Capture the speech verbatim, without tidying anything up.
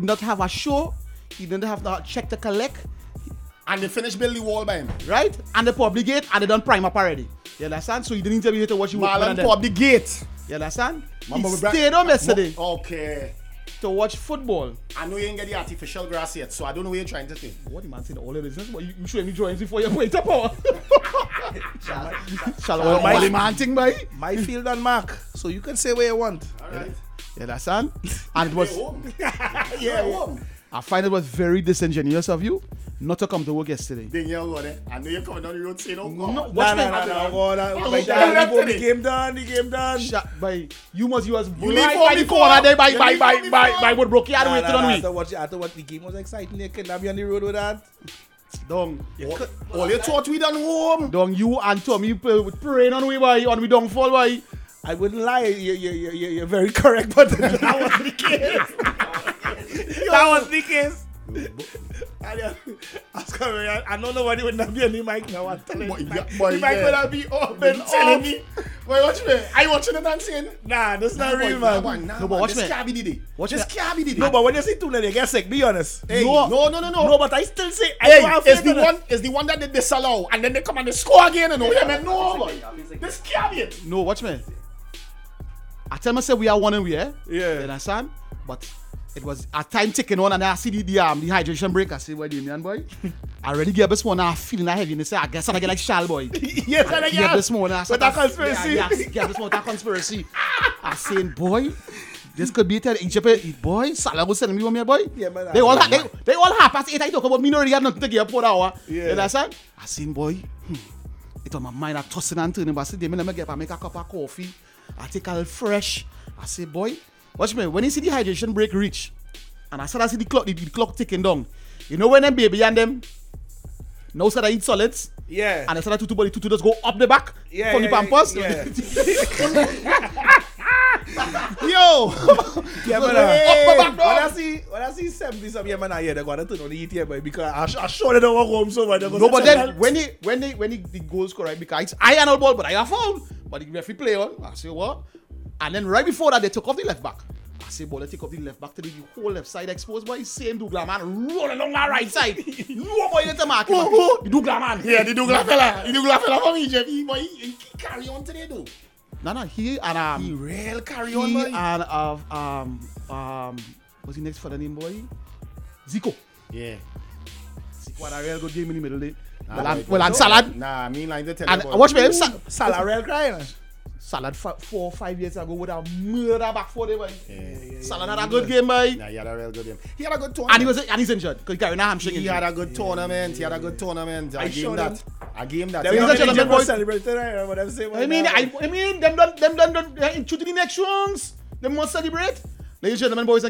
not have a show. He didn't have to check to collect. And they finished building the wall by him. Right? And the public gate, and they done prime up already. You understand? So he didn't tell you to watch you Marlon put the gate. You understand? Remember he we bra- stayed home yesterday Okay. to watch football. I know you ain't get the artificial grass yet, so I don't know what you're trying to say. What the man said all of this? But you, you show me drawings before you wait up power. Shall Shall all I- my man thing, boy? My field and mark. So you can say what you want. Alright. You understand? And it was, home. yeah, home. I find it was very disingenuous of you not to come to work yesterday. Then you're going there. I know you're coming down the road saying, oh, God. No, Nah, watch nah, me. nah, nah, go on. Oh, By yeah, time yeah, before the yeah. game done, the game done. Shut by you must you was leave right home by the before. corner there by You by leave by home by before. by what broke you had Nah, waiting nah, on nah, me. after watch, after what the game was exciting, they kidnapped me on the road with that. Dong, All you thought we done home. dong, you and Tommy play- praying on we boy on we downfall boy. I wouldn't lie, you, you, you, you, you're very correct, but that was the case. that was the case. I, uh, Oscar, I, I know nobody would not be on the mic now. I'm telling Boy, you. yeah, The boy, mic yeah. would not be open. Been telling off. me. Boy, watch me. Are you watching it and saying? Nah, that's not Nah, real, boy, man. nah, boy, nah, No, but man, watch this me. can't be the day. Watch This me. can't be the day. No, but when you see two, they get sick. Be honest. Hey, No. no, no, no, no. No, but I still say. I Hey, don't have it's faith the in it. one, it's the one that they disallow, and then they come and they score again, and oh yeah, man, no, boy. This can't be it. No, watch me. I tell myself we are one and we eh? Yeah. You understand? But it was a time ticking on and I see the, the um the hydration break. I say, what do you mean, boy? I already gave this one a feeling I heavy and they say I guess I get like Shal boy. Yes, and Yeah, again. this morning. I With that conspiracy. Yeah, yeah, yeah, this morning, that conspiracy. I saying, boy, this could be it. Egypt, boy, Salah was telling me, what me, boy. Yeah, man, They all, I- ha- they, they all half past eight. I talk about me, no, already have nothing to give up for hour. Yeah. You understand? I seen, boy, hmm, it on my mind, I tossing and turning, but I said, let me get up, I make a cup of coffee. I take a little fresh. I say, boy, watch me, when you see the hydration break reach, and I said, I see the clock, the, the clock ticking down. You know when them baby and them, no said I eat solids. Yeah. And I said that tutu body tutu just go up the back Yeah, from yeah, the pampers. yeah. Yo, Yeah, man. Hey, uh, up my back, when I dog. see when I see seventy some yeah, man, here they're gonna turn on the E T M, boy, because I, sh- I sure they don't walk home so much. no, but then when they when they when they, the goals score right, because I an old ball, but I got foul. But the referee play on. I say what? And then right before that, they took off the left back. I say, boy, they take off the left back to the whole left side exposed. Boy, same Douglas man roll along that right side. No boy, let the mark. Who, who? The Douglas man. Yeah, the Douglas fella. The Douglas fella from Egypt. He, boy, he, he carry on today, though. No, no, he and um. He real carry on, He boy. and uh, um um what's the next for the name boy? Zico. Yeah. Zico had a real good game in the middle there. Nah, Well, boy, and, well, boy. and Salad. Nah, me like to tell And you, uh, boy. watch me, Sa- Salah real crying. Salad f- four or five years ago with a murder back for them, boy. Yeah. Salad had a good game, boy. Nah, he had a real good game. He had a good tournament. And he was and he's injured because he carried a hamstring He injury. had a good tournament. He had a good tournament. I I gave showed him that. I gave him that. Them Ladies and young gentlemen, Egypt was boys. celebrating, right? What I'm saying. I mean, I, I mean, them done, them done, done, uh, into the next rounds. They must celebrate. Ladies and gentlemen, boys and